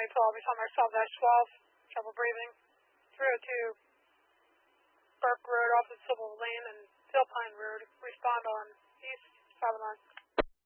12, we saw our South-12, trouble breathing. 302 Burke Road off of Civil Lane and Philpine Road. Respond on East 7 on.